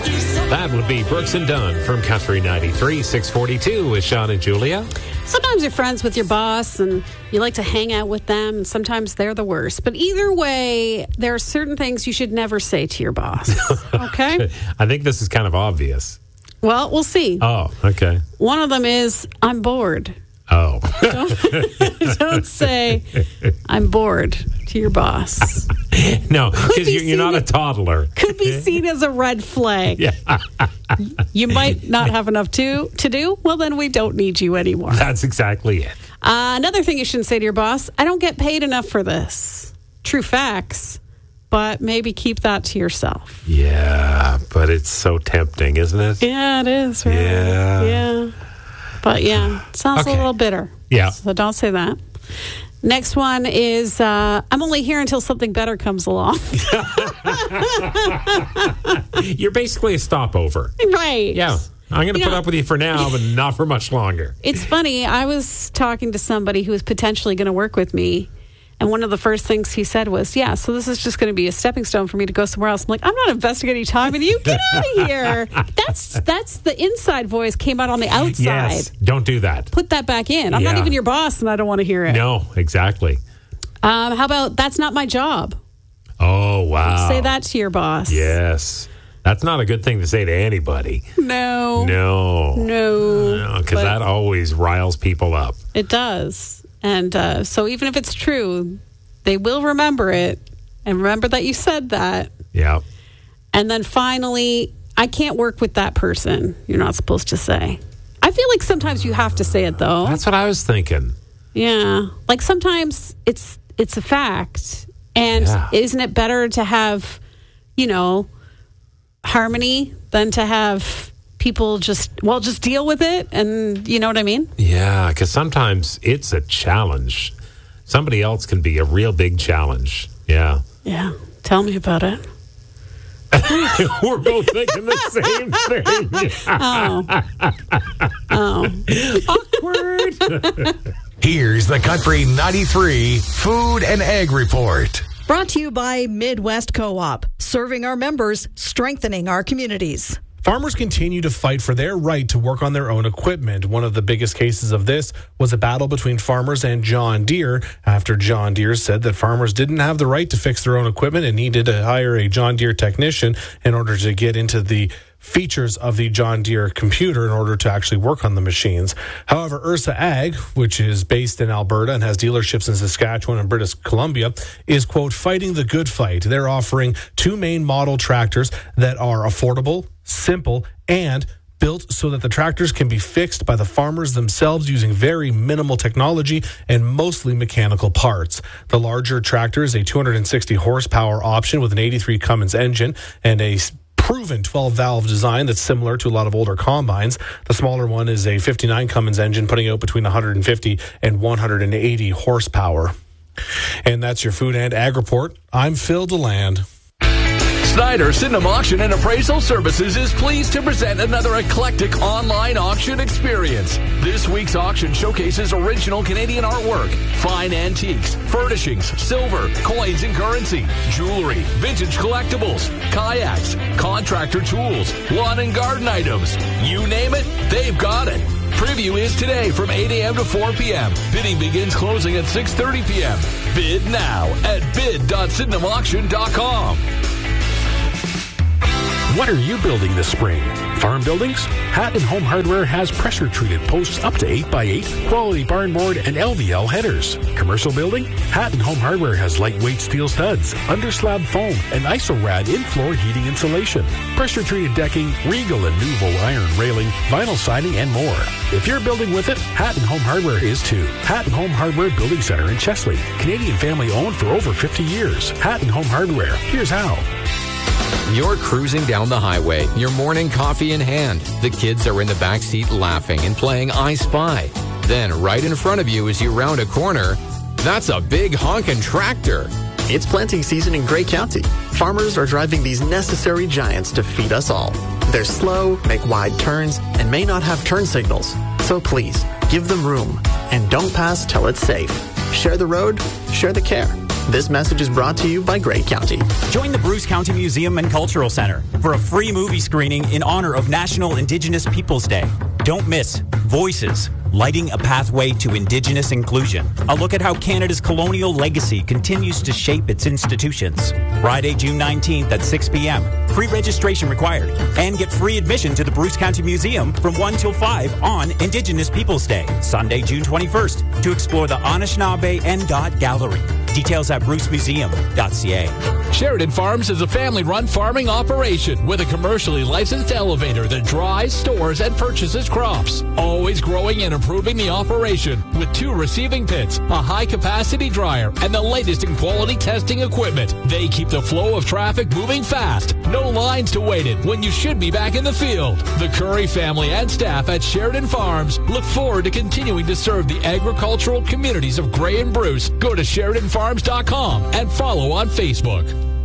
That would be Brooks and Dunn from Country 93, 642 with Sean and Julia. Sometimes you're friends with your boss and you like to hang out with them, and sometimes they're the worst. But either way, there are certain things you should never say to your boss. Okay? I think this is kind of obvious. Well, we'll see. Oh, okay. One of them is, I'm bored. Oh. Don't say, I'm bored to your boss. No, because you're not a toddler. Could be seen as a red flag. Yeah. You might not have enough to do. Well, then we don't need you anymore. That's exactly it. Another thing you shouldn't say to your boss, I don't get paid enough for this. True facts, but maybe keep that to yourself. Yeah, but it's so tempting, isn't it? Yeah, it is. Right? Yeah. But yeah, it sounds a little bitter. Yeah. So don't say that. Next one is, I'm only here until something better comes along. You're basically a stopover. Right. Yeah. I'm going to put up with you for now, but not for much longer. It's funny. I was talking to somebody who was potentially going to work with me, and one of the first things he said was, so this is just going to be a stepping stone for me to go somewhere else. I'm like, I'm not investing any time in you. Get out of here. That's the inside voice came out on the outside. Yes, don't do that. Put that back in. I'm not even your boss, and I don't want to hear it. No, exactly. How about, that's not my job? Oh, wow. Say that to your boss. Yes. That's not a good thing to say to anybody. No. Because that always riles people up. It does. And so even if it's true, they will remember it and remember that you said that. Yeah. And then finally, I can't work with that person. You're not supposed to say. I feel like sometimes you have to say it, though. That's what I was thinking. Yeah. Like sometimes it's a fact. And isn't it better to have, harmony than to have people just deal with it? And you know what I mean? Yeah, because sometimes it's a challenge. Somebody else can be a real big challenge. Yeah. Yeah. Tell me about it. We're both thinking the same thing. Awkward. Here's the Country 93 Food and Ag Report. Brought to you by Midwest Co-op, serving our members, strengthening our communities. Farmers continue to fight for their right to work on their own equipment. One of the biggest cases of this was a battle between farmers and John Deere after John Deere said that farmers didn't have the right to fix their own equipment and needed to hire a John Deere technician in order to get into the features of the John Deere computer in order to actually work on the machines. However, Ursa Ag, which is based in Alberta and has dealerships in Saskatchewan and British Columbia, is, quote, fighting the good fight. They're offering two main model tractors that are affordable, simple, and built so that the tractors can be fixed by the farmers themselves using very minimal technology and mostly mechanical parts. The larger tractor is a 260 horsepower option with an 83 Cummins engine and a proven 12-valve design that's similar to a lot of older combines. The smaller one is a 59 Cummins engine, putting out between 150 and 180 horsepower. And that's your Food and Ag Report. I'm Phil DeLand. Snyder Sydenham Auction and Appraisal Services is pleased to present another eclectic online auction experience. This week's auction showcases original Canadian artwork, fine antiques, furnishings, silver, coins and currency, jewelry, vintage collectibles, kayaks, contractor tools, lawn and garden items. You name it, they've got it. Preview is today from 8 a.m. to 4 p.m. Bidding begins closing at 6:30 p.m. Bid now at bid.sydenhamauction.com. What are you building this spring? Farm buildings? Hatton Home Hardware has pressure-treated posts up to 8x8, quality barn board, and LVL headers. Commercial building? Hatton Home Hardware has lightweight steel studs, underslab foam, and IsoRad in-floor heating insulation. Pressure-treated decking, Regal and Nuvo iron railing, vinyl siding, and more. If you're building with it, Hatton Home Hardware is too. Hatton Home Hardware Building Center in Chesley. Canadian family owned for over 50 years. Hatton Home Hardware. Here's how. You're cruising down the highway, your morning coffee in hand. The kids are in the backseat laughing and playing I Spy. Then, right in front of you as you round a corner, that's a big honkin' tractor. It's planting season in Grey County. Farmers are driving these necessary giants to feed us all. They're slow, make wide turns, and may not have turn signals. So please, give them room, and don't pass till it's safe. Share the road, share the care. This message is brought to you by Gray County. Join the Bruce County Museum and Cultural Center for a free movie screening in honor of National Indigenous Peoples Day. Don't miss Voices, Lighting a Pathway to Indigenous Inclusion. A look at how Canada's colonial legacy continues to shape its institutions. Friday, June 19th at 6 p.m. Pre-registration required. And get free admission to the Bruce County Museum from 1 till 5 on Indigenous Peoples Day. Sunday, June 21st to explore the Anishinaabe and God Gallery. Details at brucemuseum.ca. Sheridan Farms is a family-run farming operation with a commercially licensed elevator that dries, stores, and purchases crops. Always growing and improving the operation with 2 receiving pits, a high-capacity dryer, and the latest in quality testing equipment. They keep the flow of traffic moving fast. No lines to wait in when you should be back in the field. The Curry family and staff at Sheridan Farms look forward to continuing to serve the agricultural communities of Gray and Bruce. Go to SheridanFarms.com and follow on Facebook.